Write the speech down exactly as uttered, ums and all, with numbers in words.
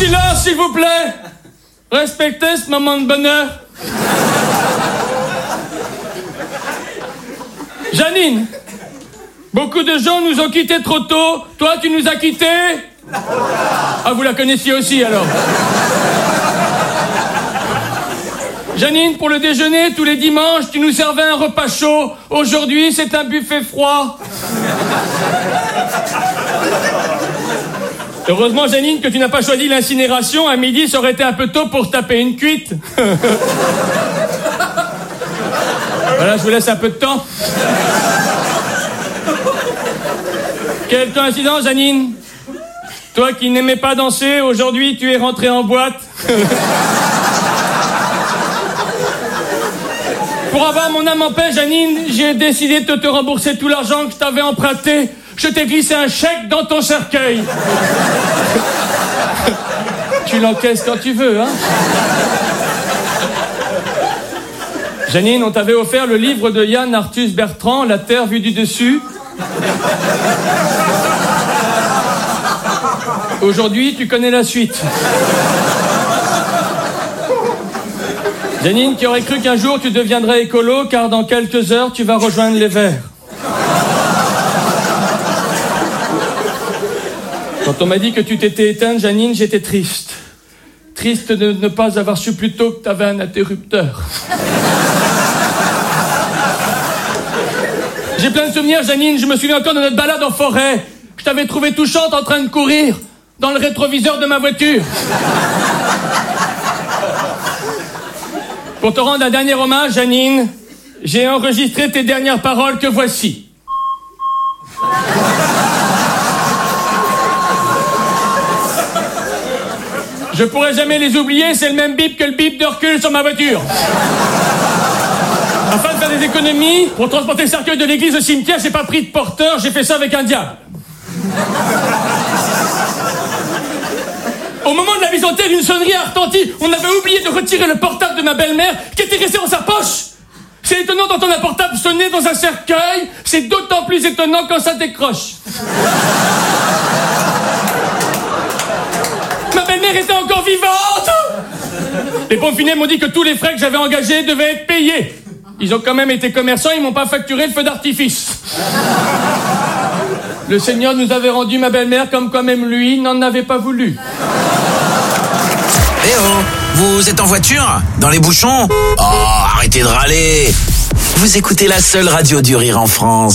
silence, s'il vous plaît. Respectez ce moment de bonheur. Janine, beaucoup de gens nous ont quittés trop tôt. Toi, tu nous as quittés. Ah, vous la connaissiez aussi, alors. Janine, pour le déjeuner, tous les dimanches, tu nous servais un repas chaud. Aujourd'hui, c'est un buffet froid. Heureusement, Janine, que tu n'as pas choisi l'incinération. À midi, ça aurait été un peu tôt pour taper une cuite. Voilà, je vous laisse un peu de temps. Quelle coïncidence, Janine. Toi qui n'aimais pas danser, aujourd'hui, tu es rentrée en boîte. Pour avoir mon âme en paix, Janine, j'ai décidé de te rembourser tout l'argent que je t'avais emprunté. Je t'ai glissé un chèque dans ton cercueil. Tu l'encaisses quand tu veux, hein. Janine, on t'avait offert le livre de Yann Arthus Bertrand, La Terre vue du dessus. Aujourd'hui, tu connais la suite. Janine, qui aurait cru qu'un jour tu deviendrais écolo, car dans quelques heures, tu vas rejoindre les Verts. Quand on m'a dit que tu t'étais éteinte, Janine, j'étais triste. Triste de ne pas avoir su plus tôt que tu avais un interrupteur. J'ai plein de souvenirs, Janine. Je me souviens encore de notre balade en forêt. Je t'avais trouvée touchante en train de courir dans le rétroviseur de ma voiture. Pour te rendre un dernier hommage, Janine, j'ai enregistré tes dernières paroles que voici. Je pourrai jamais les oublier, c'est le même bip que le bip de recul sur ma voiture. Afin de faire des économies, pour transporter le cercueil de l'église au cimetière, j'ai pas pris de porteur, j'ai fait ça avec un diable. Au moment de la mise en terre, une sonnerie a retenti. On avait oublié de retirer le portable de ma belle-mère qui était resté dans sa poche. C'est étonnant d'entendre un portable sonner dans un cercueil. C'est d'autant plus étonnant quand ça décroche. Ma belle-mère était encore vivante. Les pompes funèbres m'ont dit que tous les frais que j'avais engagés devaient être payés. Ils ont quand même été commerçants, ils m'ont pas facturé le feu d'artifice. Le Seigneur nous avait rendu ma belle-mère comme quand même lui n'en avait pas voulu. Eh oh, vous êtes en voiture? Dans les bouchons? Oh, arrêtez de râler. Vous écoutez la seule radio du rire en France.